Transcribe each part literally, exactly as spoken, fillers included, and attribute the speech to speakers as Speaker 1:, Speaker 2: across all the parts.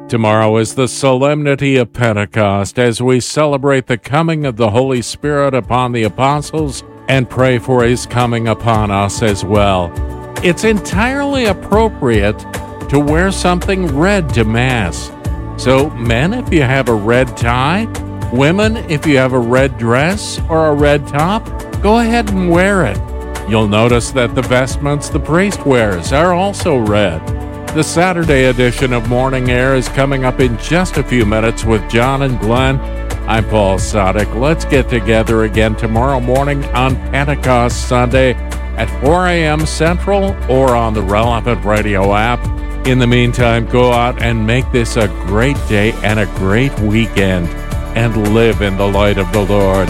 Speaker 1: Tomorrow is the solemnity of Pentecost as we celebrate the coming of the Holy Spirit upon the apostles and pray for his coming upon us as well. It's entirely appropriate to wear something red to Mass. So, men, if you have a red tie, women, if you have a red dress or a red top, go ahead and wear it. You'll notice that the vestments the priest wears are also red. The Saturday edition of Morning Air is coming up in just a few minutes with John and Glenn. I'm Paul Sadek. Let's get together again tomorrow morning on Pentecost Sunday at four a.m. Central or on the Relevant Radio app. In the meantime, go out and make this a great day and a great weekend and live in the light of the Lord.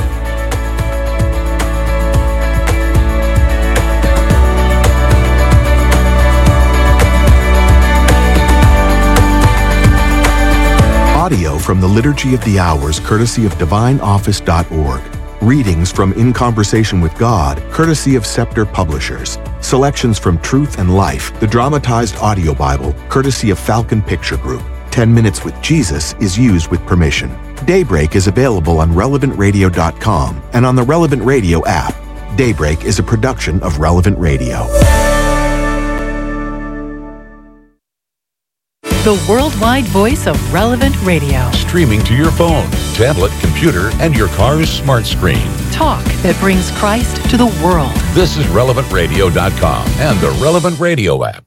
Speaker 2: Audio from the Liturgy of the Hours, courtesy of divine office dot org. Readings from In Conversation with God, courtesy of Scepter Publishers. Selections from Truth and Life, the dramatized audio Bible, courtesy of Falcon Picture Group. Ten Minutes with Jesus is used with permission. Daybreak is available on relevant radio dot com and on the Relevant Radio app. Daybreak is a production of Relevant Radio.
Speaker 3: The worldwide voice of Relevant Radio.
Speaker 4: Streaming to your phone, tablet, computer, and your car's smart screen.
Speaker 3: Talk that brings Christ to the world.
Speaker 4: This is relevant radio dot com and the Relevant Radio app.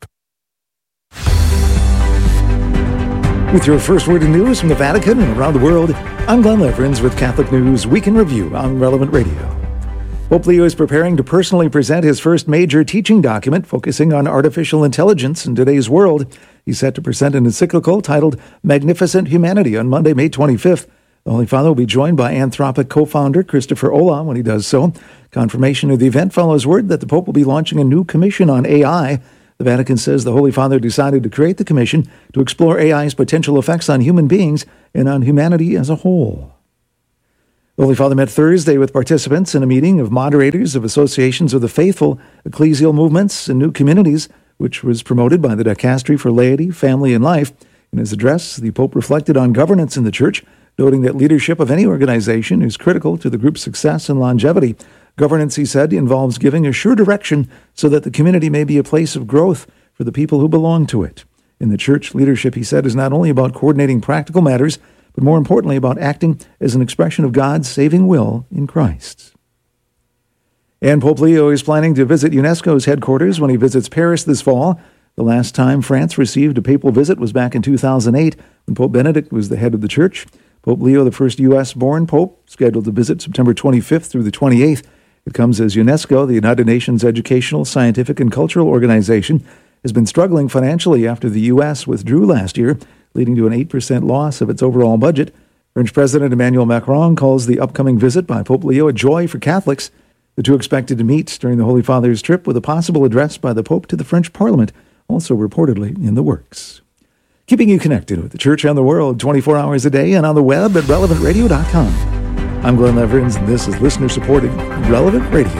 Speaker 5: With your first word of news from the Vatican and around the world, I'm Glenn Leverins with Catholic News Week in Review on Relevant Radio. Pope Leo is preparing to personally present his first major teaching document focusing on artificial intelligence in today's world. He's set to present an encyclical titled Magnificent Humanity on Monday, May twenty-fifth. The Holy Father will be joined by Anthropic co-founder Christopher Olah when he does so. Confirmation of the event follows word that the Pope will be launching a new commission on A I. The Vatican says the Holy Father decided to create the commission to explore A I's potential effects on human beings and on humanity as a whole. The Holy Father met Thursday with participants in a meeting of moderators of associations of the faithful, ecclesial movements, and new communities, which was promoted by the Dicastery for Laity, Family, and Life. In his address, the Pope reflected on governance in the Church, noting that leadership of any organization is critical to the group's success and longevity. Governance, he said, involves giving a sure direction so that the community may be a place of growth for the people who belong to it. In the Church, leadership, he said, is not only about coordinating practical matters, but more importantly about acting as an expression of God's saving will in Christ. And Pope Leo is planning to visit UNESCO's headquarters when he visits Paris this fall. The last time France received a papal visit was back in two thousand eight, when Pope Benedict was the head of the Church. Pope Leo, the first U S-born pope, scheduled to visit September twenty-fifth through the twenty-eighth. It comes as UNESCO, the United Nations Educational, Scientific, and Cultural Organization, has been struggling financially after the U S withdrew last year, leading to an eight percent loss of its overall budget. French President Emmanuel Macron calls the upcoming visit by Pope Leo a joy for Catholics. The two expected to meet during the Holy Father's trip with a possible address by the Pope to the French Parliament, also reportedly in the works. Keeping you connected with the Church and the world twenty-four hours a day and on the web at relevant radio dot com. I'm Glenn Leverins, and this is listener-supported Relevant Radio.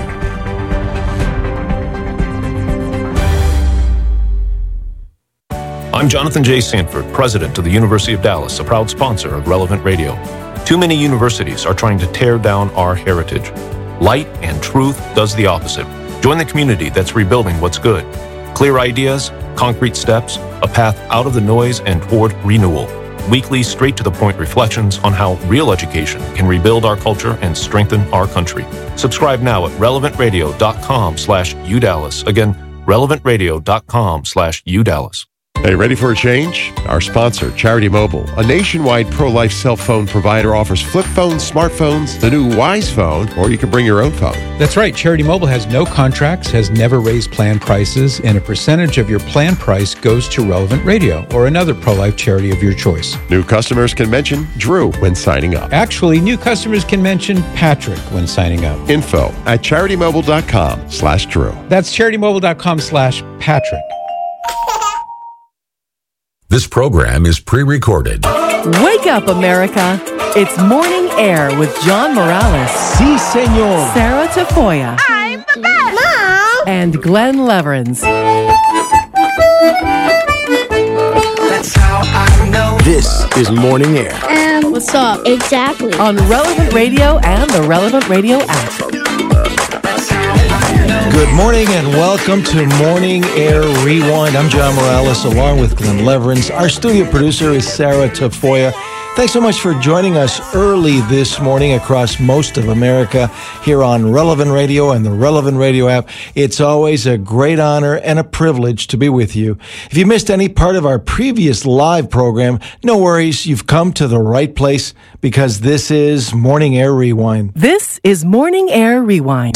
Speaker 6: I'm Jonathan J. Sanford, president of the University of Dallas, a proud sponsor of Relevant Radio. Too many universities are trying to tear down our heritage. Light and truth does the opposite. Join the community that's rebuilding what's good. Clear ideas, concrete steps, a path out of the noise and toward renewal. Weekly, straight-to-the-point reflections on how real education can rebuild our culture and strengthen our country. Subscribe now at relevant radio dot com slash U Dallas. Again, relevant radio dot com slash U Dallas.
Speaker 7: Hey, ready for a change? Our sponsor, Charity Mobile, a nationwide pro-life cell phone provider, offers flip phones, smartphones, the new Wise phone, or you can bring your own phone.
Speaker 8: That's right. Charity Mobile has no contracts, has never raised plan prices, and a percentage of your plan price goes to Relevant Radio or another pro-life charity of your choice.
Speaker 7: New customers can mention Drew when signing up.
Speaker 8: Actually, new customers can mention Patrick when signing up.
Speaker 7: Info at charity mobile dot com slash Drew.
Speaker 8: That's charity mobile dot com slash Patrick.
Speaker 4: This program is pre-recorded.
Speaker 3: Wake up, America. It's Morning Air with John Morales.
Speaker 5: Si, senor.
Speaker 3: Sarah Tafoya.
Speaker 9: I'm the best. Mom.
Speaker 3: And Glenn Leverins.
Speaker 10: That's how I know.
Speaker 2: This
Speaker 10: is Morning Air.
Speaker 9: Um, what's up? Exactly.
Speaker 3: On Relevant Radio and the Relevant Radio app.
Speaker 11: Good morning and welcome to Morning Air Rewind. I'm John Morales along with Glenn Leverins. Our studio producer is Sarah Tafoya. Thanks so much for joining us early this morning across most of America here on Relevant Radio and the Relevant Radio app. It's always a great honor and a privilege to be with you. If you missed any part of our previous live program, no worries. You've come to the right place because this is Morning Air Rewind.
Speaker 3: This is Morning Air Rewind.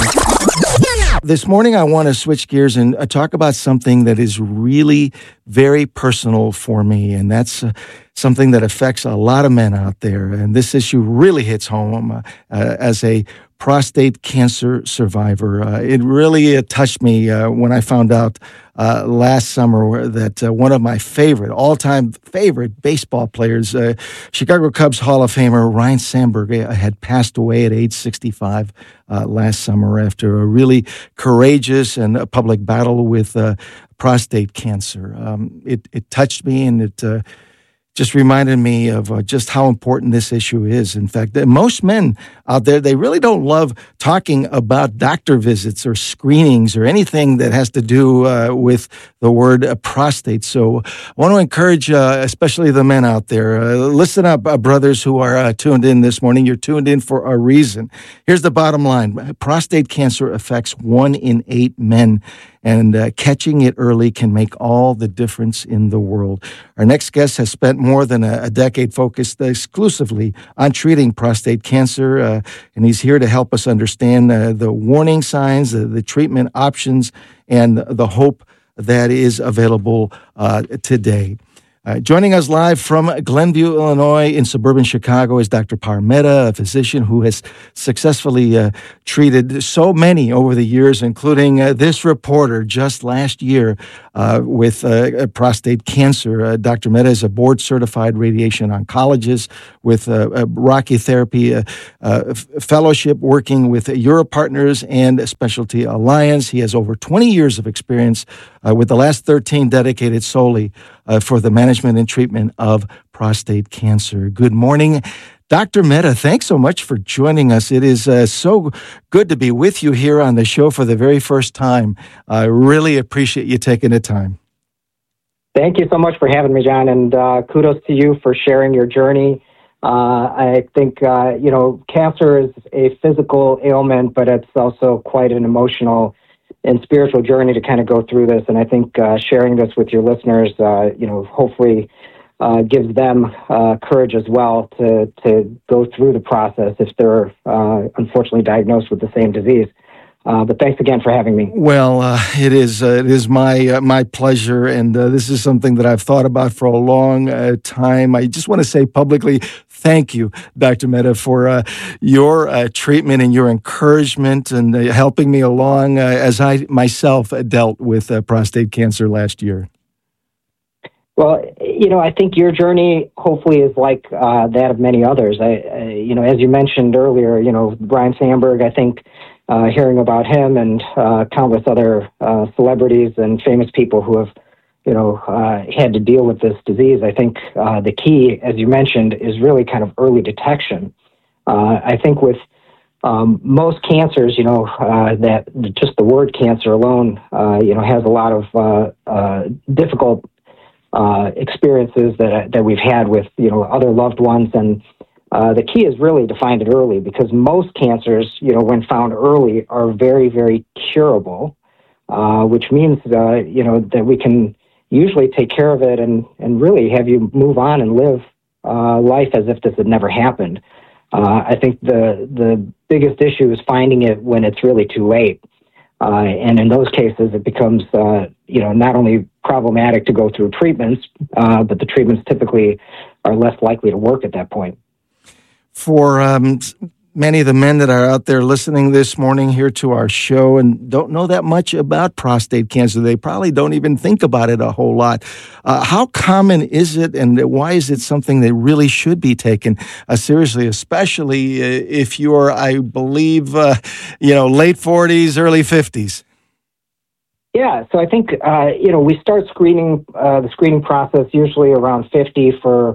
Speaker 11: This morning, I want to switch gears and uh, talk about something that is really very personal for me, and that's uh, something that affects a lot of men out there. And this issue really hits home uh, uh, as a prostate cancer survivor. Uh, it really uh, touched me uh, when I found out uh, last summer that uh, one of my favorite, all-time favorite baseball players, uh, Chicago Cubs Hall of Famer Ryne Sandberg, uh, had passed away at age sixty-five uh, last summer after a really courageous and a public battle with uh, prostate cancer. Um, it, it touched me, and it uh, just reminded me of uh, just how important this issue is. In fact, most men out there, they really don't love talking about doctor visits or screenings or anything that has to do uh, with the word uh, prostate. So I want to encourage, uh, especially the men out there, uh, listen up, uh, brothers who are uh, tuned in this morning. You're tuned in for a reason. Here's the bottom line. Prostate cancer affects one in eight men. And uh, catching it early can make all the difference in the world. Our next guest has spent more than a, a decade focused exclusively on treating prostate cancer, uh, and he's here to help us understand uh, the warning signs, uh, the treatment options, and the hope that is available uh, today. Uh, joining us live from Glenview, Illinois, in suburban Chicago is Doctor Parmetta, a physician who has successfully uh, treated so many over the years, including uh, this reporter just last year uh, with uh, prostate cancer. Uh, Doctor Mehta is a board-certified radiation oncologist with uh, a brachytherapy uh, uh, f- fellowship working with Europe Partners and Specialty Alliance. He has over twenty years of experience uh, with the last thirteen dedicated solely uh, for the management and treatment of prostate cancer. Good morning, Doctor Mehta. Thanks so much for joining us. It is uh, so good to be with you here on the show for the very first time. I really appreciate you taking the time.
Speaker 12: Thank you so much for having me, John, and uh, kudos to you for sharing your journey. Uh, I think, uh, you know, cancer is a physical ailment, but it's also quite an emotional and spiritual journey to kind of go through this. And I think uh, sharing this with your listeners, uh, you know, hopefully uh, gives them uh, courage as well to to go through the process if they're uh, unfortunately diagnosed with the same disease. Uh, but thanks again for having me.
Speaker 11: Well, uh, it is uh, it is my uh, my pleasure, and uh, this is something that I've thought about for a long uh, time. I just want to say publicly, thank you, Doctor Mehta, for uh, your uh, treatment and your encouragement and uh, helping me along uh, as I myself dealt with uh, prostate cancer last year.
Speaker 12: Well, you know, I think your journey hopefully is like uh, that of many others. I, I, you know, as you mentioned earlier, you know, Ryne Sandberg, I think. Uh, hearing about him and uh, countless other uh, celebrities and famous people who have, you know, uh, had to deal with this disease. I think uh, the key, as you mentioned, is really kind of early detection. Uh, I think with um, most cancers, you know, uh, that just the word cancer alone, uh, you know, has a lot of uh, uh, difficult uh, experiences that that we've had with, you know, other loved ones. And Uh, the key is really to find it early, because most cancers, you know, when found early, are very, very curable, uh, which means, uh, you know, that we can usually take care of it and, and really have you move on and live uh, life as if this had never happened. Uh, I think the the biggest issue is finding it when it's really too late. Uh, and in those cases, it becomes, uh, you know, not only problematic to go through treatments, uh, but the treatments typically are less likely to work at that point.
Speaker 11: For um, many of the men that are out there listening this morning here to our show and don't know that much about prostate cancer, they probably don't even think about it a whole lot. Uh, how common is it, and why is it something that really should be taken uh, seriously, especially uh, if you're, I believe, uh, you know, late forties, early fifties?
Speaker 12: Yeah, so I think, uh, you know, we start screening, uh, the screening process usually around fifty for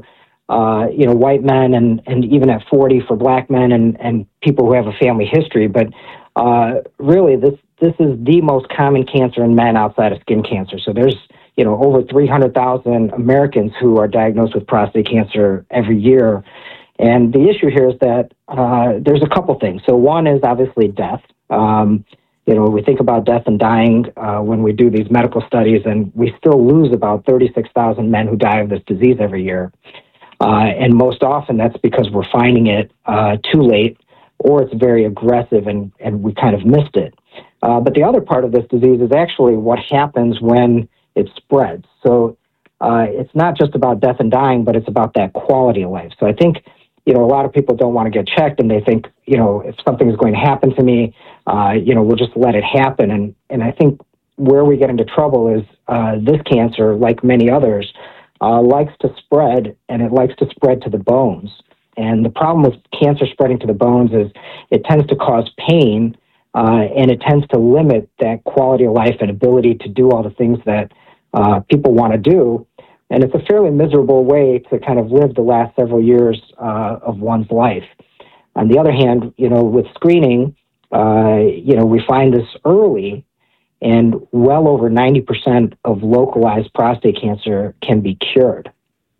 Speaker 12: uh, you know, white men and, and even at forty for black men and, and people who have a family history. But uh, really, this this is the most common cancer in men outside of skin cancer. So there's, you know, over three hundred thousand Americans who are diagnosed with prostate cancer every year. And the issue here is that uh, there's a couple things. So one is obviously death. Um, you know, we think about death and dying uh, when we do these medical studies, and we still lose about thirty-six thousand men who die of this disease every year. Uh, and most often that's because we're finding it uh, too late, or it's very aggressive and, and we kind of missed it. Uh, but the other part of this disease is actually what happens when it spreads. So uh, it's not just about death and dying, but it's about that quality of life. So I think, you know, a lot of people don't want to get checked, and they think, you know, if something is going to happen to me, uh, you know, we'll just let it happen. And, and I think where we get into trouble is uh, this cancer, like many others, uh, likes to spread, and it likes to spread to the bones. And the problem with cancer spreading to the bones is it tends to cause pain, uh, and it tends to limit that quality of life and ability to do all the things that uh, people want to do. And it's a fairly miserable way to kind of live the last several years uh, of one's life. On the other hand, you know, with screening, uh, you know, we find this early, and well over ninety percent of localized prostate cancer can be cured.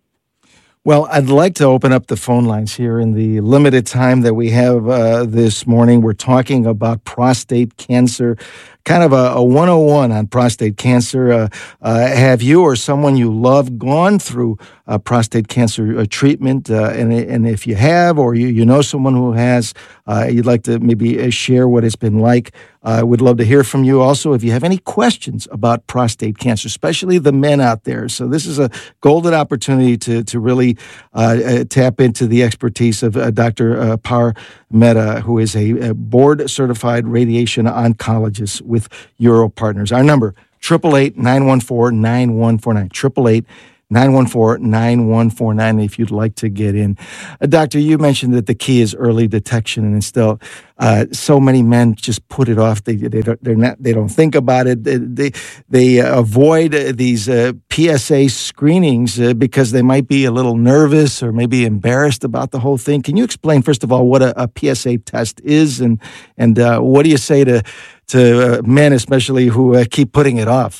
Speaker 11: Well, I'd like to open up the phone lines here in the limited time that we have uh, this morning. We're talking about prostate cancer, kind of a, a one oh one on prostate cancer. Uh, uh, have you or someone you love gone through uh, prostate cancer uh, treatment? Uh, and, and if you have, or you, you know someone who has, uh, you'd like to maybe uh, share what it's been like. I uh, would love to hear from you. Also, if you have any questions about prostate cancer, especially the men out there. So this is a golden opportunity to to really uh, uh, tap into the expertise of uh, Doctor Uh, Par Mehta, who is a, a board-certified radiation oncologist with Euro Partners. Our number, eight eight eight, nine one four, nine one four nine, eight eight eight, nine one four, nine one four nine if you'd like to get in. Uh, doctor, you mentioned that the key is early detection, and still uh, so many men just put it off. They they don't they're not they don't think about it. They they, they uh, avoid uh, these uh, P S A screenings uh, because they might be a little nervous or maybe embarrassed about the whole thing. Can you explain first of all what a, a P S A test is, and and uh, what do you say to to uh, men especially who uh, keep putting it off?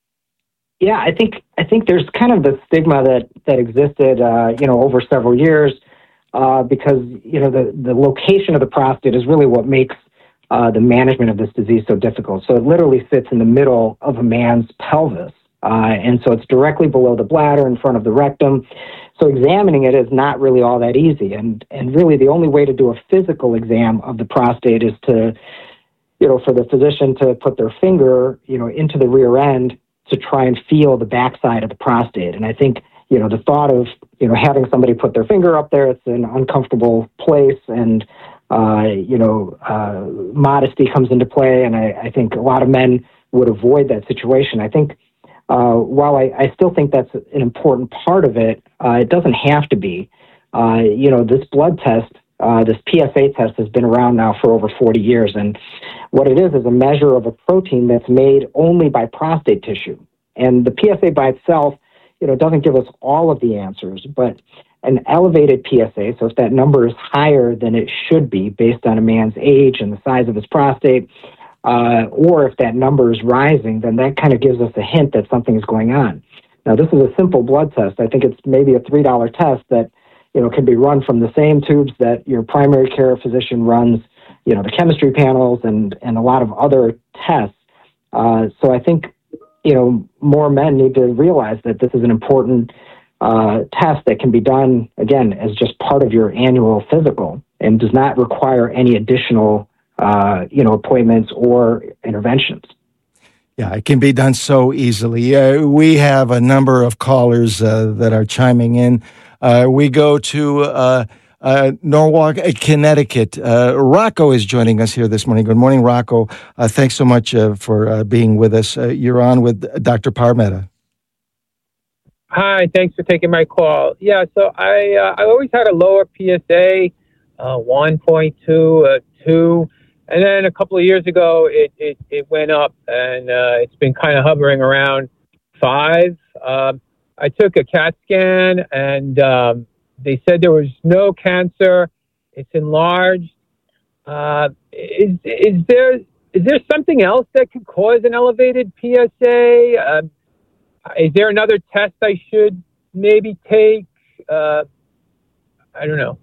Speaker 12: Yeah, I think I think there's kind of the stigma that that existed, uh, you know, over several years, uh, because you know the the location of the prostate is really what makes uh, the management of this disease so difficult. So it literally sits in the middle of a man's pelvis, uh, and so it's directly below the bladder, in front of the rectum. So examining it is not really all that easy, and and really the only way to do a physical exam of the prostate is to, you know, for the physician to put their finger, you know, into the rear end to try and feel the backside of the prostate. And I think, you know, the thought of, you know, having somebody put their finger up there, it's an uncomfortable place, and, uh, you know, uh, modesty comes into play. And I, I think a lot of men would avoid that situation. I think, uh, while I, I still think that's an important part of it, uh, it doesn't have to be. Uh, you know, this blood test, uh, this P S A test has been around now for over forty years. And what it is is a measure of a protein that's made only by prostate tissue. And the P S A by itself, you know, doesn't give us all of the answers, but an elevated P S A, so if that number is higher than it should be based on a man's age and the size of his prostate, uh, or if that number is rising, then that kind of gives us a hint that something is going on. Now, this is a simple blood test. I think it's maybe a three dollar test that, you know, can be run from the same tubes that your primary care physician runs, you know, the chemistry panels and, and a lot of other tests. Uh, so I think, you know, more men need to realize that this is an important uh, test that can be done, again, as just part of your annual physical and does not require any additional, uh, you know, appointments or interventions.
Speaker 11: Yeah, it can be done so easily. Uh, we have a number of callers uh, that are chiming in. Uh, we go to uh, uh, Norwalk, Connecticut. Uh, Rocco is joining us here this morning. Good morning, Rocco. Uh, thanks so much uh, for uh, being with us. Uh, you're on with Doctor Par Mehta.
Speaker 10: Hi, thanks for taking my call. Yeah, so I uh, I always had a lower P S A, uh, one point two, uh, two, and then a couple of years ago it it, it went up, and uh, it's been kind of hovering around five. Um, I took a CAT scan, and um, they said there was no cancer. It's enlarged. Uh, is is there is there something else that could cause an elevated P S A? Uh, is there another test I should maybe take? Uh, I don't know.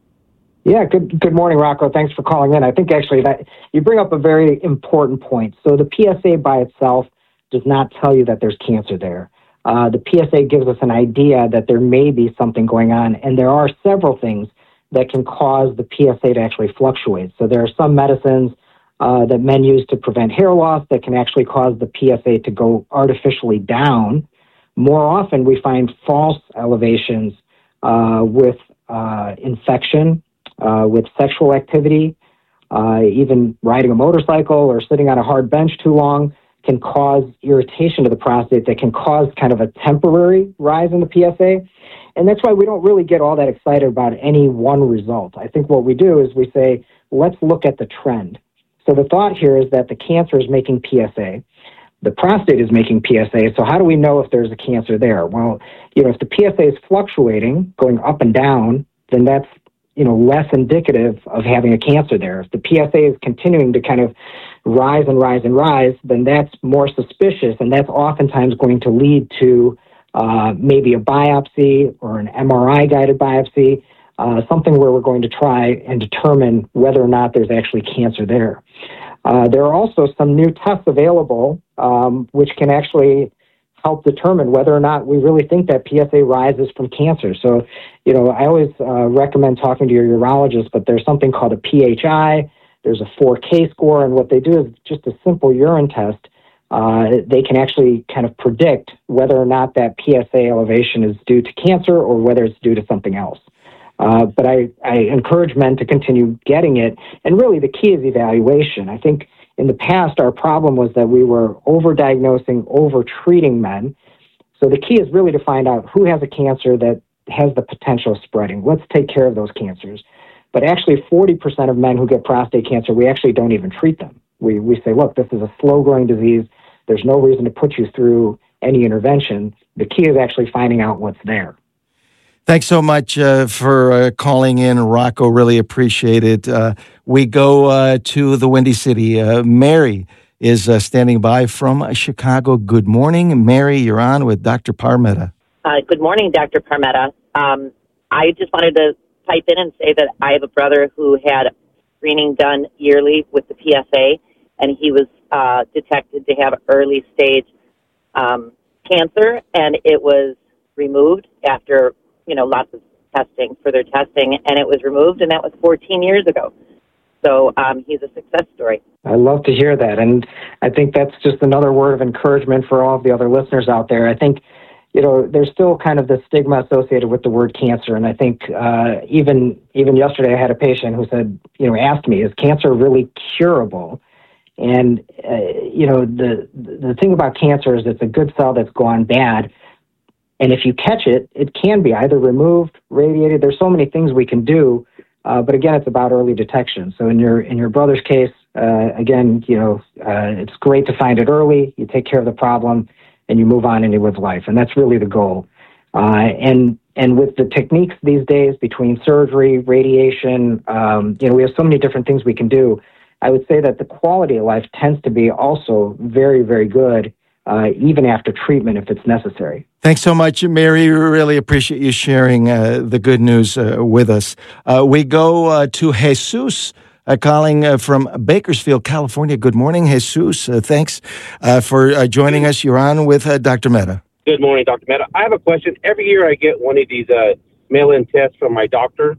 Speaker 12: Yeah, good good morning, Rocco. Thanks for calling in. I think actually that you bring up a very important point. So the P S A by itself does not tell you that there's cancer there. Uh, the P S A gives us an idea that there may be something going on, and there are several things that can cause the P S A to actually fluctuate. So there are some medicines uh, that men use to prevent hair loss that can actually cause the P S A to go artificially down. More often, we find false elevations uh, with uh, infection, uh, with sexual activity, uh, even riding a motorcycle or sitting on a hard bench too long can cause irritation to the prostate that can cause kind of a temporary rise in the P S A. And that's why we don't really get all that excited about any one result. I think what we do is we say, let's look at the trend. So the thought here is that the cancer is making P S A. The prostate is making P S A. So how do we know if there's a cancer there? Well, you know, if the P S A is fluctuating, going up and down, then that's, you know, less indicative of having a cancer there. If the P S A is continuing to kind of rise and rise and rise, then that's more suspicious, and that's oftentimes going to lead to uh, maybe a biopsy or an M R I-guided biopsy, uh, something where we're going to try and determine whether or not there's actually cancer there. Uh, there are also some new tests available um, which can actually help determine whether or not we really think that P S A rises from cancer. So, you know, I always uh, recommend talking to your urologist, but there's something called a P H I. There's a four K score, and what they do is just a simple urine test. Uh, they can actually kind of predict whether or not that P S A elevation is due to cancer or whether it's due to something else. Uh, but I, I encourage men to continue getting it, and really the key is evaluation. I think in the past, our problem was that we were overdiagnosing, over-treating men. So the key is really to find out who has a cancer that has the potential of spreading. Let's take care of those cancers. But actually, forty percent of men who get prostate cancer, we actually don't even treat them. We, we say, look, this is a slow-growing disease. There's no reason to put you through any intervention. The key is actually finding out what's there.
Speaker 11: Thanks so much uh, for uh, calling in, Rocco. Really appreciate it. Uh, we go uh, to the Windy City. Uh, Mary is uh, standing by from Chicago. Good morning, Mary. You're on with Doctor Parmetta.
Speaker 13: Uh, good morning, Doctor Parmetta. Um, I just wanted to pipe in and say that I have a brother who had screening done yearly with the P S A, and he was uh, detected to have early stage um, cancer, and it was removed after you know, lots of testing, further testing, and it was removed, and that was fourteen years ago. So um, he's a success story.
Speaker 12: I love to hear that, and I think that's just another word of encouragement for all of the other listeners out there. I think, you know, there's still kind of the stigma associated with the word cancer, and I think uh, even even yesterday I had a patient who said, you know, asked me, is cancer really curable? And, uh, you know, the the thing about cancer is it's a good cell that's gone bad. And if you catch it, it can be either removed, radiated. There's so many things we can do, uh, but again, it's about early detection. So in your in your brother's case, uh, again, you know, uh, it's great to find it early. You take care of the problem, and you move on and you live life, and that's really the goal. Uh, and and with the techniques these days, between surgery, radiation, um, you know, we have so many different things we can do. I would say that the quality of life tends to be also very, very good. Uh, even after treatment, if it's necessary.
Speaker 11: Thanks so much, Mary. We really appreciate you sharing uh, the good news uh, with us. Uh, we go uh, to Jesus, uh, calling uh, from Bakersfield, California. Good morning, Jesus. Uh, thanks uh, for uh, joining us. You're on with uh, Doctor Mehta.
Speaker 14: Good morning, Doctor Mehta. I have a question. Every year I get one of these uh, mail-in tests from my doctor,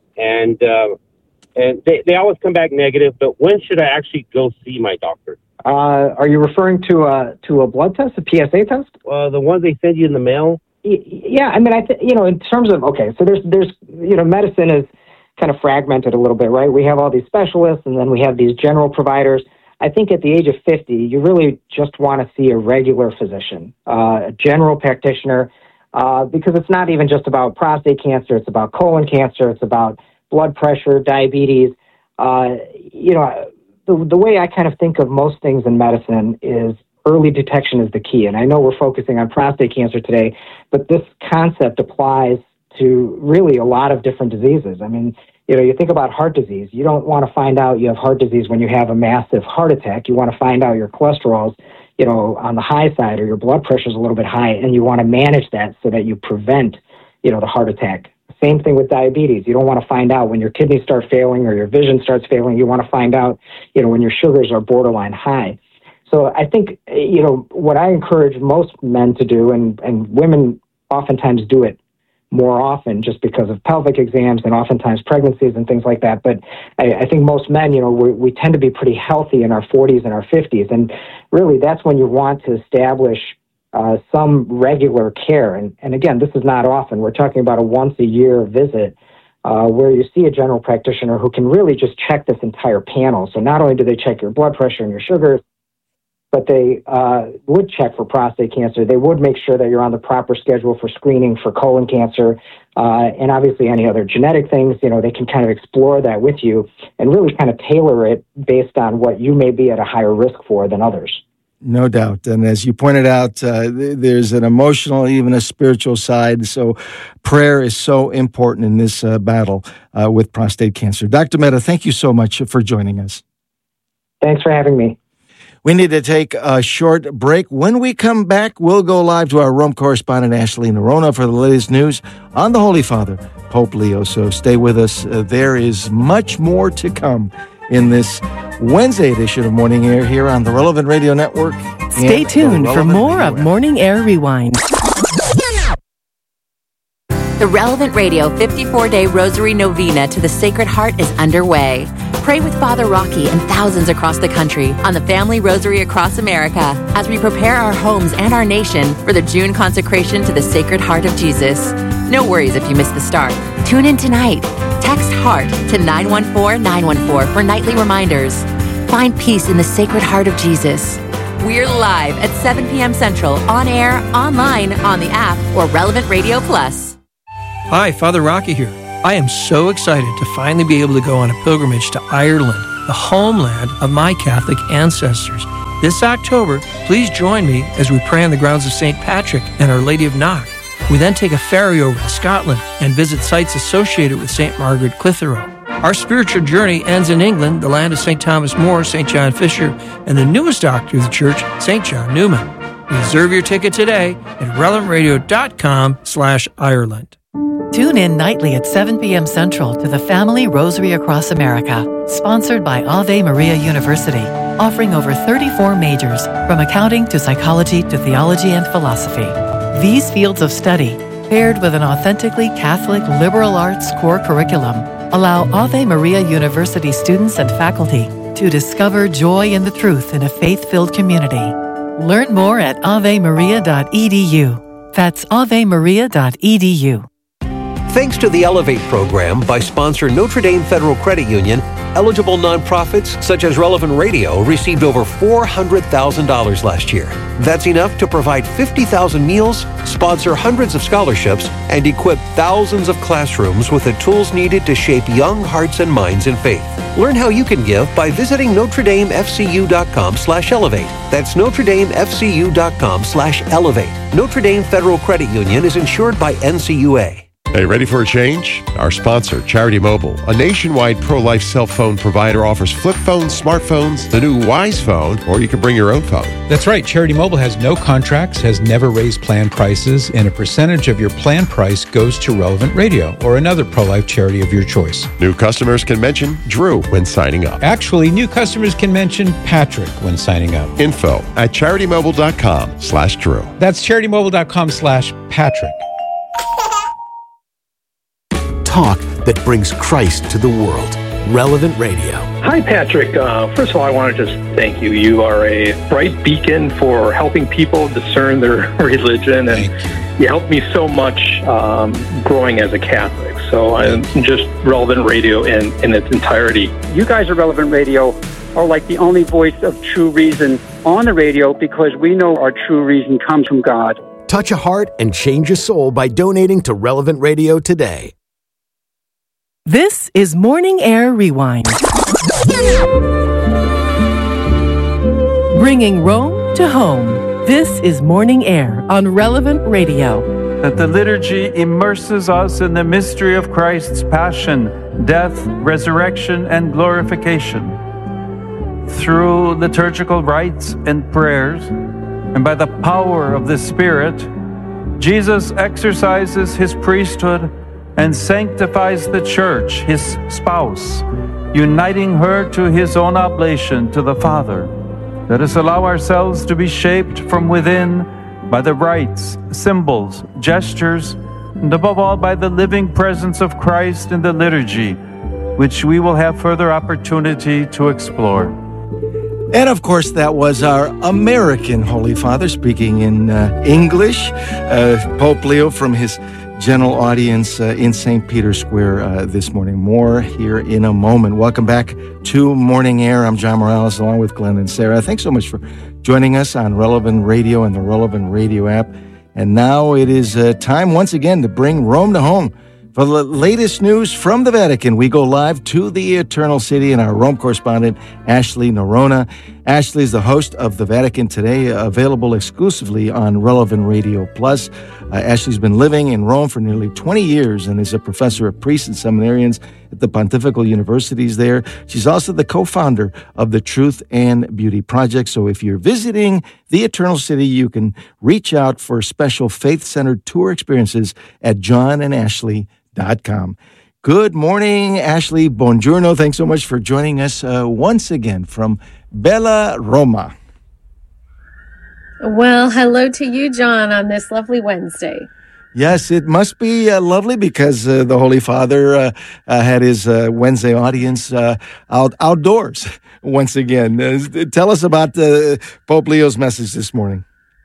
Speaker 14: and uh, and they, they always come back negative, but when should I actually go see my doctor?
Speaker 12: Uh, are you referring to a to a blood test, a P S A test?
Speaker 14: Uh, the ones they send you in the mail.
Speaker 12: Yeah, I mean, I th- you know, in terms of okay, so there's there's you know, medicine is kind of fragmented a little bit, right? We have all these specialists, and then we have these general providers. I think at the age of fifty, you really just want to see a regular physician, uh, a general practitioner, uh, because it's not even just about prostate cancer; it's about colon cancer, it's about blood pressure, diabetes. Uh, you know. The, the way I kind of think of most things in medicine is early detection is the key. And I know we're focusing on prostate cancer today, but this concept applies to really a lot of different diseases. I mean, you know, you think about heart disease. You don't want to find out you have heart disease when you have a massive heart attack. You want to find out your cholesterol's, you know, on the high side or your blood pressure's a little bit high, and you want to manage that so that you prevent, you know, the heart attack. Same thing with diabetes. You don't want to find out when your kidneys start failing or your vision starts failing. You want to find out, you know, when your sugars are borderline high. So I think, you know, what I encourage most men to do, and, and women oftentimes do it more often just because of pelvic exams and oftentimes pregnancies and things like that. But I, I think most men, you know, we, we tend to be pretty healthy in our forties and our fifties. And really that's when you want to establish uh, some regular care. And, and again, this is not often. We're talking about a once a year visit uh, where you see a general practitioner who can really just check this entire panel. So not only do they check your blood pressure and your sugars, but they uh, would check for prostate cancer. They would make sure that you're on the proper schedule for screening for colon cancer, uh, and obviously any other genetic things. You know, they can kind of explore that with you and really kind of tailor it based on what you may be at a higher risk for than others.
Speaker 11: No doubt. And as you pointed out, uh, th- there's an emotional, even a spiritual side. So prayer is so important in this uh, battle uh, with prostate cancer. Doctor Mehta, thank you so much for joining us.
Speaker 12: Thanks for having me.
Speaker 11: We need to take a short break. When we come back, we'll go live to our Rome correspondent, Ashley Nerona, for the latest news on the Holy Father, Pope Leo. So stay with us. Uh, there is much more to come in this Wednesday edition of Morning Air here on the Relevant Radio Network.
Speaker 3: Stay tuned for more of Morning Air Rewind.
Speaker 15: The Relevant Radio fifty-four day Rosary Novena to the Sacred Heart is underway. Pray with Father Rocky and thousands across the country on the Family Rosary across America as we prepare our homes and our nation for the June consecration to the Sacred Heart of Jesus. No worries if you miss the start. Tune in tonight. Text HEART to nine one four nine one four for nightly reminders. Find peace in the Sacred Heart of Jesus. We're live at seven p.m. Central, on air, online, on the app, or Relevant Radio Plus.
Speaker 16: Hi, Father Rocky here. I am so excited to finally be able to go on a pilgrimage to Ireland, the homeland of my Catholic ancestors. This October, please join me as we pray on the grounds of Saint Patrick and Our Lady of Knock. We then take a ferry over to Scotland and visit sites associated with Saint Margaret Clitheroe. Our spiritual journey ends in England, the land of Saint Thomas More, Saint John Fisher, and the newest doctor of the church, Saint John Newman. Reserve your ticket today at relevantradio.com slash Ireland.
Speaker 3: Tune in nightly at seven p.m. Central to the Family Rosary Across America, sponsored by Ave Maria University, offering over thirty-four majors, from accounting to psychology to theology and philosophy. These fields of study, paired with an authentically Catholic liberal arts core curriculum, allow Ave Maria University students and faculty to discover joy in the truth in a faith-filled community. Learn more at ave maria dot e d u. That's ave maria dot e d u.
Speaker 17: Thanks to the Elevate program by sponsor Notre Dame Federal Credit Union, eligible nonprofits such as Relevant Radio received over four hundred thousand dollars last year. That's enough to provide fifty thousand meals, sponsor hundreds of scholarships, and equip thousands of classrooms with the tools needed to shape young hearts and minds in faith. Learn how you can give by visiting Notre Dame F C U dot com slash elevate. That's Notre Dame F C U dot com slash elevate. Notre Dame Federal Credit Union is insured by N C U A.
Speaker 7: Hey, ready for a change? Our sponsor, Charity Mobile, a nationwide pro-life cell phone provider, offers flip phones, smartphones, the new Wise phone, or you can bring your own phone.
Speaker 8: That's right. Charity Mobile has no contracts, has never raised plan prices, and a percentage of your plan price goes to Relevant Radio or another pro-life charity of your choice.
Speaker 7: New customers can mention Drew when signing up.
Speaker 8: Actually, new customers can mention Patrick when signing up.
Speaker 7: Info at charitymobile.com slash Drew.
Speaker 8: That's charitymobile.com slash Patrick.
Speaker 18: Talk that brings Christ to the world. Relevant Radio.
Speaker 19: Hi, Patrick. Uh, first of all, I want to just thank you. You are a bright beacon for helping people discern their religion, and you. you helped me so much um, growing as a Catholic. So I'm just Relevant Radio in, in its entirety.
Speaker 20: You guys at Relevant Radio are like the only voice of true reason on the radio, because we know our true reason comes from God.
Speaker 18: Touch a heart and change a soul by donating to Relevant Radio today.
Speaker 3: This is Morning Air Rewind. Bringing Rome to home. This is Morning Air on Relevant Radio.
Speaker 21: that the liturgy immerses us in the mystery of Christ's passion, death, resurrection, and glorification. Through liturgical rites and prayers, and by the power of the Spirit, Jesus exercises his priesthood and sanctifies the church, his spouse, uniting her to his own oblation to the Father. Let us allow ourselves to be shaped from within by the rites, symbols, gestures, and above all by the living presence of Christ in the liturgy, which we will have further opportunity to explore.
Speaker 11: And of course, that was our American Holy Father speaking in uh, English. Uh, Pope Leo from his general audience uh, in Saint Peter's Square uh, this morning. More here in a moment. Welcome back to Morning Air. I'm John Morales along with Glenn and Sarah. Thanks so much for joining us on Relevant Radio and the Relevant Radio app. And now it is uh, time once again to bring Rome to home. For the latest news from the Vatican, we go live to the Eternal City and our Rome correspondent, Ashley Norona. Ashley is the host of the Vatican Today, available exclusively on Relevant Radio Plus. Uh, Ashley's been living in Rome for nearly twenty years and is a professor of priests and seminarians at the Pontifical Universities there. She's also the co-founder of the Truth and Beauty Project. So if you're visiting the Eternal City, you can reach out for special faith-centered tour experiences at john and ashley dot com. Good morning, Ashley. Buongiorno. Thanks so much for joining us uh, once again from Bella Roma.
Speaker 22: Well, hello to you, John, on this lovely Wednesday.
Speaker 11: Yes, it must be uh, lovely because uh, the Holy Father uh, uh, had his uh, Wednesday audience uh, out outdoors once again. Uh, tell us about uh, Pope Leo's message this morning.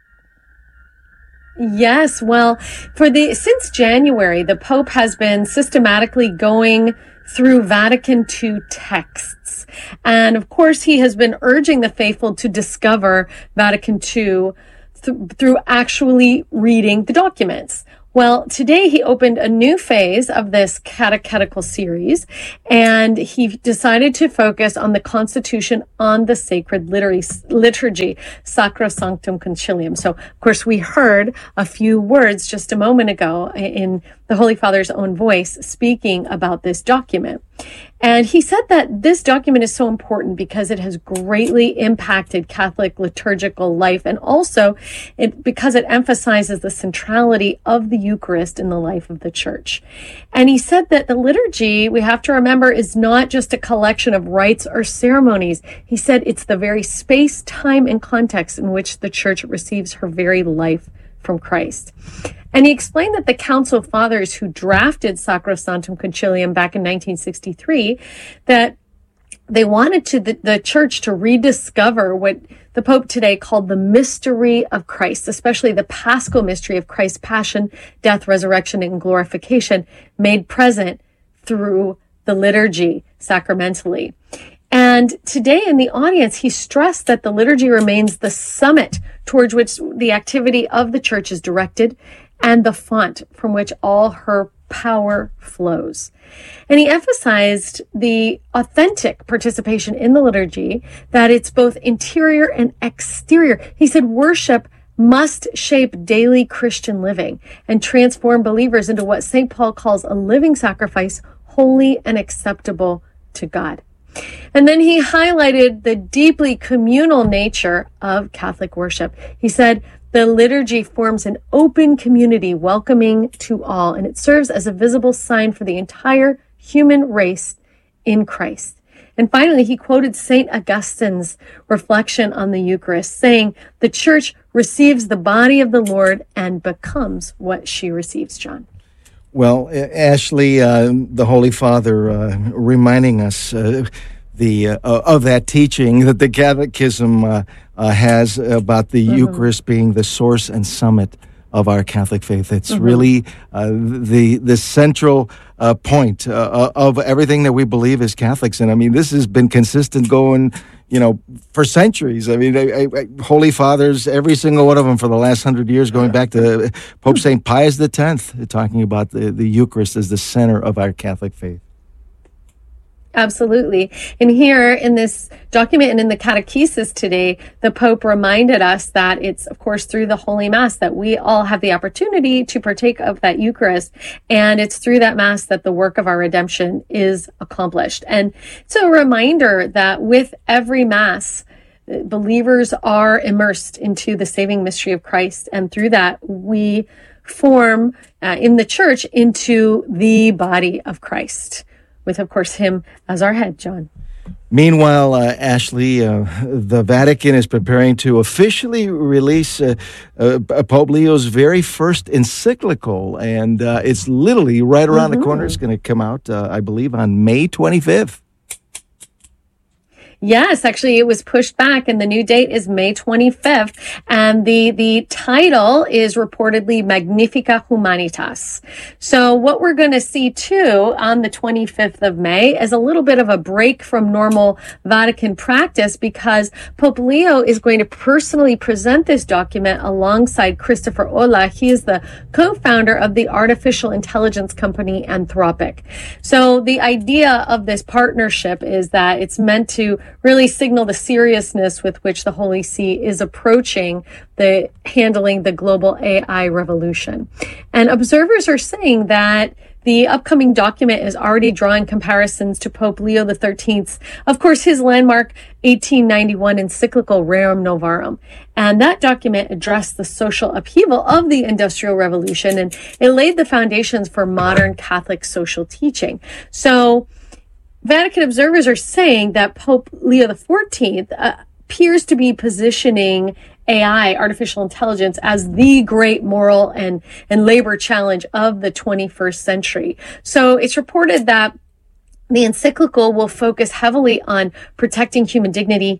Speaker 22: Yes, well, for the since January, the Pope has been systematically going through Vatican Two texts. And of course, he has been urging the faithful to discover Vatican Two th- through actually reading the documents. Well, today he opened a new phase of this catechetical series, and he decided to focus on the Constitution on the Sacred Liturgy, Sacro Sanctum Concilium. So, of course, we heard a few words just a moment ago in the Holy Father's own voice speaking about this document. And he said that this document is so important because it has greatly impacted Catholic liturgical life, and also it, because it emphasizes the centrality of the Eucharist in the life of the Church. And he said that the liturgy, we have to remember, is not just a collection of rites or ceremonies. He said it's the very space, time, and context in which the Church receives her very life from Christ. And he explained that the Council Fathers who drafted Sacro Sanctum Concilium back in nineteen sixty-three, that they wanted to the, the Church to rediscover what the Pope today called the mystery of Christ, especially the Paschal mystery of Christ's passion, death, resurrection, and glorification made present through the liturgy sacramentally. And today in the audience, he stressed that the liturgy remains the summit towards which the activity of the Church is directed and the font from which all her power flows. And he emphasized the authentic participation in the liturgy, that it's both interior and exterior. He said worship must shape daily Christian living and transform believers into what Saint Paul calls a living sacrifice, holy and acceptable to God. And then he highlighted the deeply communal nature of Catholic worship. He said, the liturgy forms an open community welcoming to all, and it serves as a visible sign for the entire human race in Christ. And finally, he quoted Saint Augustine's reflection on the Eucharist, saying, the Church receives the body of the Lord and becomes what she receives, John.
Speaker 11: Well, Ashley, uh, the Holy Father, uh, reminding us uh, the uh, of that teaching that the Catechism uh, uh, has about the mm-hmm. Eucharist being the source and summit of our Catholic faith. It's mm-hmm. really uh, the the central uh, point uh, of everything that we believe as Catholics. And I mean, this has been consistent going, you know, for centuries. I mean, I, I, Holy Fathers, every single one of them for the last hundred years, going back to Pope Saint Pius the Tenth, talking about the, the Eucharist as the center of our Catholic faith.
Speaker 22: Absolutely. And here in this document and in the catechesis today, the Pope reminded us that it's, of course, through the Holy Mass that we all have the opportunity to partake of that Eucharist. And it's through that Mass that the work of our redemption is accomplished. And it's a reminder that with every Mass, believers are immersed into the saving mystery of Christ. And through that, we form uh, in the church into the body of Christ, with, of course, him as our head, John.
Speaker 11: Meanwhile, uh, Ashley, uh, the Vatican is preparing to officially release uh, uh, Pope Leo's very first encyclical, and uh, it's literally right around mm-hmm. the corner. It's going to come out, uh, I believe, on May twenty-fifth.
Speaker 22: Yes, actually, it was pushed back, and the new date is May twenty-fifth. And the, the title is reportedly Magnificat Humanitas. So what we're going to see, too, on the twenty-fifth of May is a little bit of a break from normal Vatican practice, because Pope Leo is going to personally present this document alongside Christopher Olah. He is the co-founder of the artificial intelligence company Anthropic. So the idea of this partnership is that it's meant to really signal the seriousness with which the Holy See is approaching the handling the global A I revolution. And observers are saying that the upcoming document is already drawing comparisons to Pope Leo the thirteenth's, of course, his landmark eighteen ninety-one encyclical Rerum Novarum. And that document addressed the social upheaval of the Industrial Revolution, and it laid the foundations for modern Catholic social teaching. So Vatican observers are saying that Pope Leo the fourteenth uh, appears to be positioning A I, artificial intelligence, as the great moral and, and labor challenge of the twenty-first century. So it's reported that the encyclical will focus heavily on protecting human dignity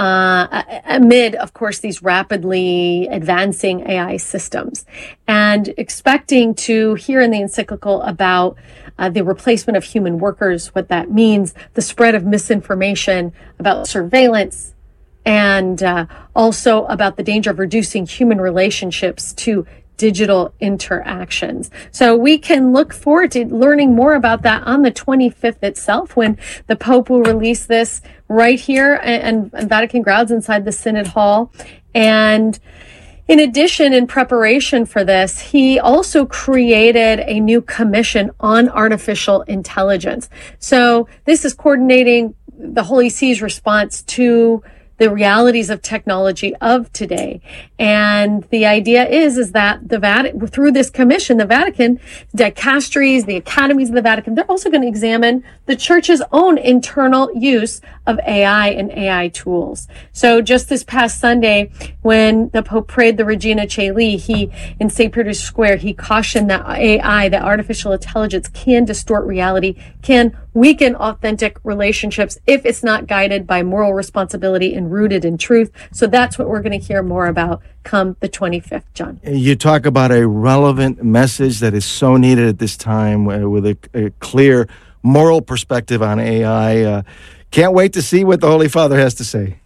Speaker 22: uh, amid, of course, these rapidly advancing A I systems, and expecting to hear in the encyclical about Uh, the replacement of human workers, what that means, the spread of misinformation about surveillance, and uh, also about the danger of reducing human relationships to digital interactions. So we can look forward to learning more about that on the twenty-fifth itself, when the Pope will release this right here and, and Vatican grounds inside the Synod Hall. And in addition, in preparation for this, he also created a new commission on artificial intelligence. So this is coordinating the Holy See's response to the realities of technology of today. And the idea is, is that the Vatican, through this commission, the Vatican, dicasteries, the academies of the Vatican, they're also going to examine the church's own internal use of A I and A I tools. So just this past Sunday, when the Pope prayed the Regina Caeli, he, in Saint Peter's Square, he cautioned that A I, that artificial intelligence, can distort reality, can weaken authentic relationships if it's not guided by moral responsibility and rooted in truth. So that's what we're going to hear more about come the twenty-fifth, John.
Speaker 11: You talk about a relevant message that is so needed at this time, uh, with a, a clear moral perspective on A I. Uh, can't wait to see what the Holy Father has to say.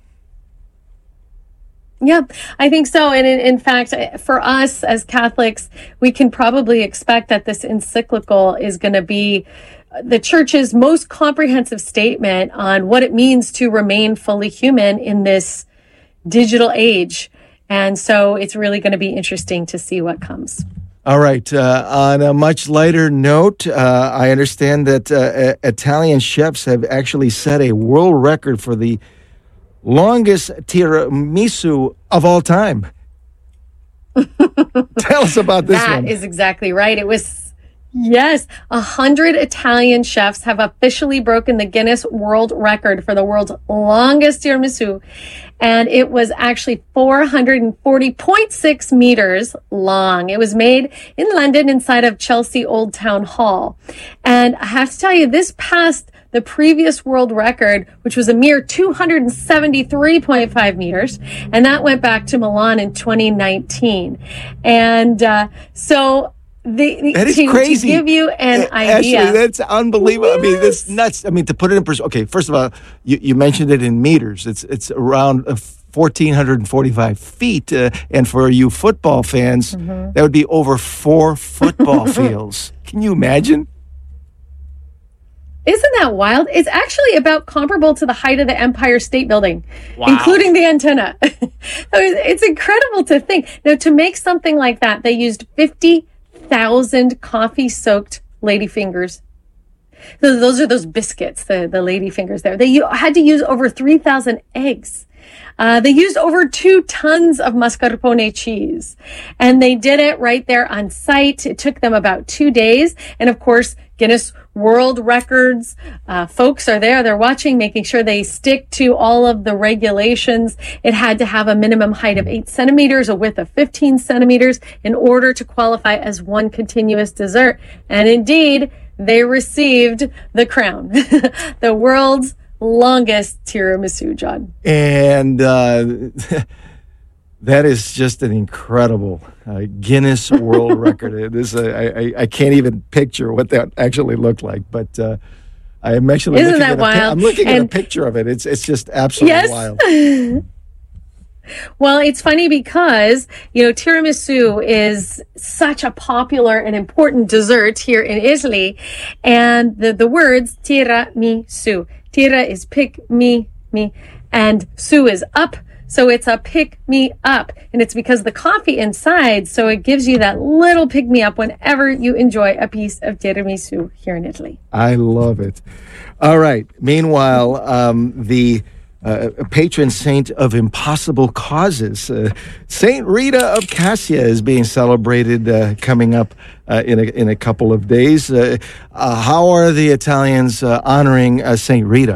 Speaker 22: Yeah, I think so. And in, in fact, for us as Catholics, we can probably expect that this encyclical is going to be the Church's most comprehensive statement on what it means to remain fully human in this digital age. And so it's really going to be interesting to see what comes.
Speaker 11: All right. Uh, on a much lighter note, uh, I understand that uh, Italian chefs have actually set a world record for the longest tiramisu of all time. Tell us about this
Speaker 22: that
Speaker 11: one.
Speaker 22: That is exactly right. It was Yes, a hundred Italian chefs have officially broken the Guinness World Record for the world's longest tiramisu. And it was actually four hundred forty point six meters long. It was made in London inside of Chelsea Old Town Hall. And I have to tell you, this passed the previous world record, which was a mere two hundred seventy-three point five meters. And that went back to Milan in twenty nineteen. And uh, so... The, the,
Speaker 11: that is
Speaker 22: to,
Speaker 11: crazy.
Speaker 22: To give you an idea.
Speaker 11: Actually, that's unbelievable. Yes. I mean, that's nuts. I mean, to put it in perspective. Okay, first of all, you, you mentioned it in meters. It's it's around one thousand four hundred forty-five feet. Uh, and for you football fans, mm-hmm. that would be over four football fields. Can you imagine?
Speaker 22: Isn't that wild? It's actually about comparable to the height of the Empire State Building,
Speaker 1: wow.
Speaker 22: including the antenna. It's incredible to think. Now, to make something like that, they used fifty thousand coffee-soaked ladyfingers. So those are those biscuits, the, the ladyfingers there. They u- had to use over three thousand eggs. Uh, they used over two tons of mascarpone cheese, and they did it right there on site. It took them about two days. And of course, Guinness World Records, uh, folks are there. They're watching, making sure they stick to all of the regulations. It had to have a minimum height of eight centimeters, a width of fifteen centimeters in order to qualify as one continuous dessert. And indeed, they received the crown, the world's longest tiramisu, John.
Speaker 11: And uh, that is just an incredible uh, Guinness World Record. It is a, I, I can't even picture what that actually looked like, but uh, I am actually
Speaker 22: Isn't
Speaker 11: looking,
Speaker 22: that
Speaker 11: at, a,
Speaker 22: wild?
Speaker 11: I'm looking
Speaker 22: and,
Speaker 11: at a picture of it. It's it's just absolutely
Speaker 22: yes.
Speaker 11: wild.
Speaker 22: Well, it's funny because, you know, tiramisu is such a popular and important dessert here in Italy. And the, the words tiramisu. Tira is pick me, me, and su is up. So it's a pick me up. And it's because of the coffee inside. So it gives you that little pick me up whenever you enjoy a piece of tiramisu here in Italy.
Speaker 11: I love it. All right. Meanwhile, um, the Uh, a patron saint of impossible causes. Uh, Saint Rita of Cassia is being celebrated uh, coming up uh, in, a, in a couple of days. Uh, uh, how are the Italians uh, honoring uh, Saint Rita?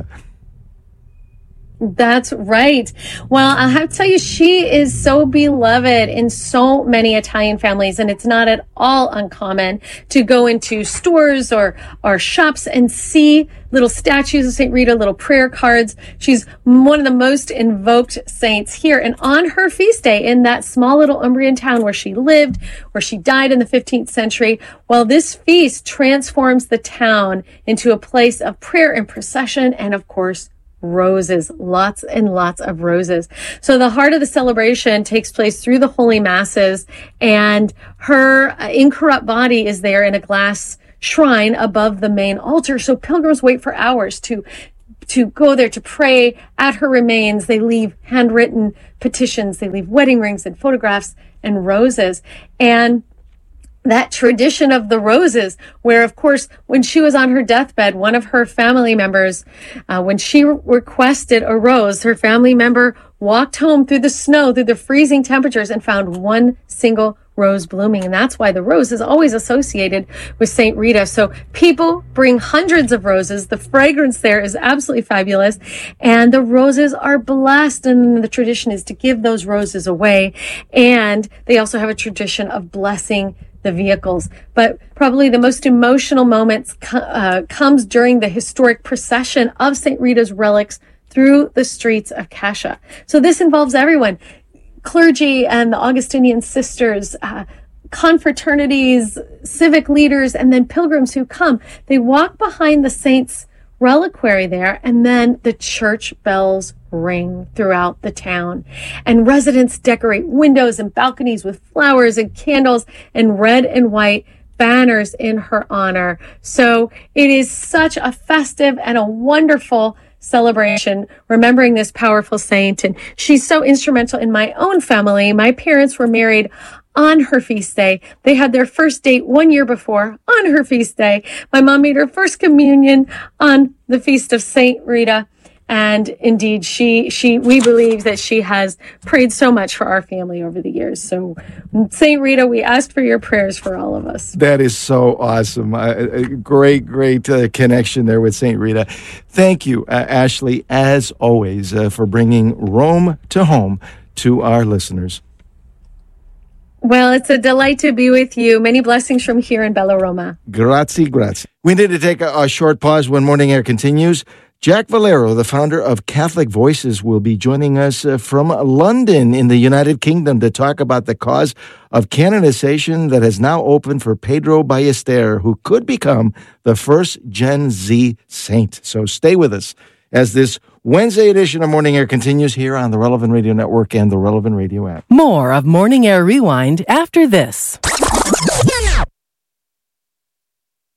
Speaker 22: That's right. Well, I have to tell you, she is so beloved in so many Italian families, and it's not at all uncommon to go into stores or, or shops and see little statues of Saint Rita, little prayer cards. She's one of the most invoked saints here. And on her feast day in that small little Umbrian town where she lived, where she died in the fifteenth century, well, this feast transforms the town into a place of prayer and procession and, of course, roses, lots and lots of roses. So the heart of the celebration takes place through the holy masses, and her incorrupt body is there in a glass shrine above the main altar. So pilgrims wait for hours to to go there to pray at her remains. They leave handwritten petitions, they leave wedding rings and photographs and roses. And that tradition of the roses, where, of course, when she was on her deathbed, one of her family members, uh, when she re- requested a rose, her family member walked home through the snow, through the freezing temperatures, and found one single rose blooming. And that's why the rose is always associated with Saint Rita. So people bring hundreds of roses. The fragrance there is absolutely fabulous. And the roses are blessed. And the tradition is to give those roses away. And they also have a tradition of blessing the vehicles. But probably the most emotional moments uh, comes during the historic procession of Saint Rita's relics through the streets of Cascia. So this involves everyone, clergy and the Augustinian sisters, uh, confraternities, civic leaders, and then pilgrims who come. They walk behind the saint's reliquary there, and then the church bells ring throughout the town. And residents decorate windows and balconies with flowers and candles and red and white banners in her honor. So it is such a festive and a wonderful celebration, remembering this powerful saint. And she's so instrumental in my own family. My parents were married on her feast day. They had their first date one year before on her feast day. My mom made her first communion on the feast of Saint Rita. And indeed, she, she, we believe that she has prayed so much for our family over the years. So, Saint Rita, we ask for your prayers for all of us.
Speaker 11: That is so awesome. Uh, a great, great uh, connection there with Saint Rita. Thank you, uh, Ashley, as always, uh, for bringing Rome to home to our listeners.
Speaker 22: Well, it's a delight to be with you. Many blessings from here in Bella Roma.
Speaker 11: Grazie, grazie. We need to take a, a short pause when Morning Air continues. Jack Valero, the founder of Catholic Voices, will be joining us uh, from London in the United Kingdom to talk about the cause of canonization that has now opened for Pedro Ballester, who could become the first Gen Z saint. So stay with us as this Wednesday edition of Morning Air continues here on the Relevant Radio Network and the Relevant Radio app.
Speaker 3: More of Morning Air Rewind after this.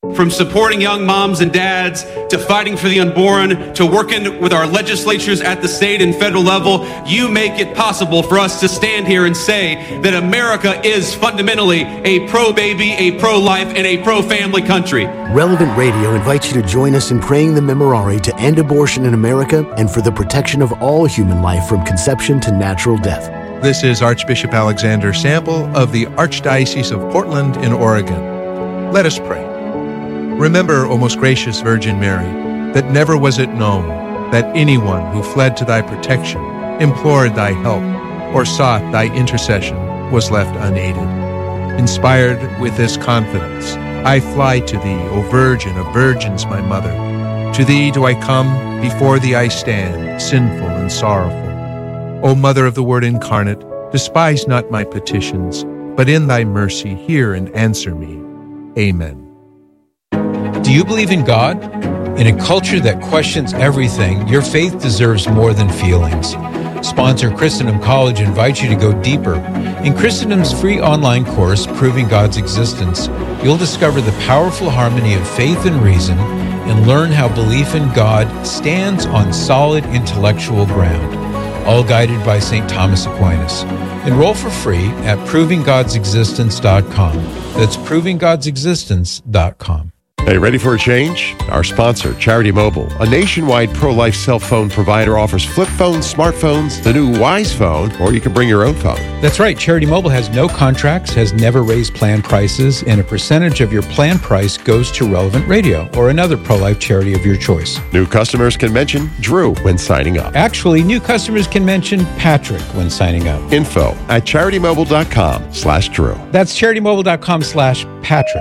Speaker 1: From supporting young moms and dads, to fighting for the unborn, to working with our legislatures at the state and federal level, you make it possible for us to stand here and say that America is fundamentally a pro-baby, a pro-life, and a pro-family country.
Speaker 18: Relevant Radio invites you to join us in praying the Memorare to end abortion in America and for the protection of all human life from conception to natural death.
Speaker 6: This is Archbishop Alexander Sample of the Archdiocese of Portland in Oregon. Let us pray. Remember, O most gracious Virgin Mary, that never was it known that anyone who fled to thy protection, implored thy help, or sought thy intercession was left unaided. Inspired with this confidence, I fly to thee, O Virgin of Virgins, my Mother. To thee do I come, before thee I stand, sinful and sorrowful. O Mother of the Word incarnate, despise not my petitions, but in thy mercy hear and answer me. Amen.
Speaker 8: Do you believe in God? In a culture that questions everything, your faith deserves more than feelings. Sponsor Christendom College invites you to go deeper. In Christendom's free online course, Proving God's Existence, you'll discover the powerful harmony of faith and reason and learn how belief in God stands on solid intellectual ground, all guided by Saint Thomas Aquinas. Enroll for free at proving gods existence dot com. That's proving gods existence dot com.
Speaker 7: Hey, ready for a change? Our sponsor, Charity Mobile, a nationwide pro-life cell phone provider, offers flip phones, smartphones, the new Wise phone, or you can bring your own phone.
Speaker 8: That's right. Charity Mobile has no contracts, has never raised plan prices, and a percentage of your plan price goes to Relevant Radio or another pro-life charity of your choice.
Speaker 7: New customers can mention Drew when signing up.
Speaker 8: Actually, new customers can mention Patrick when signing up.
Speaker 7: Info at charitymobile.com slash Drew.
Speaker 8: That's charitymobile.com slash Patrick.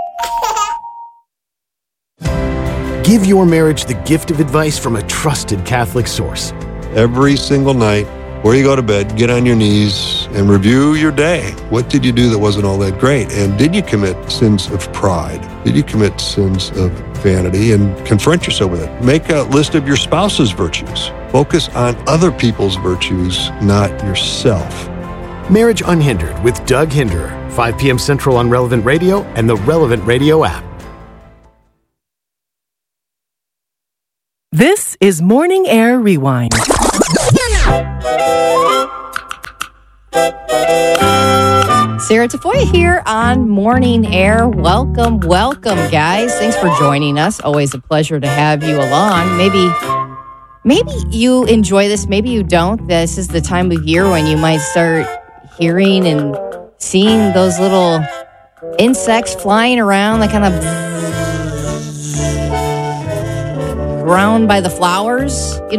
Speaker 18: Give your marriage the gift of advice from a trusted Catholic source.
Speaker 23: Every single night, before you go to bed, get on your knees and review your day. What did you do that wasn't all that great? And did you commit sins of pride? Did you commit sins of vanity? And confront yourself with it. Make a list of your spouse's virtues. Focus on other people's virtues, not yourself.
Speaker 18: Marriage Unhindered with Doug Hinderer, five p.m. Central on Relevant Radio and the Relevant Radio app.
Speaker 24: This is Morning Air Rewind.
Speaker 25: Sarah Tafoya here on Morning Air. Welcome, welcome, guys. Thanks for joining us. Always a pleasure to have you along. Maybe, maybe you enjoy this. Maybe you don't. This is the time of year when you might start hearing and seeing those little insects flying around, that kind of ground by the flowers. You know,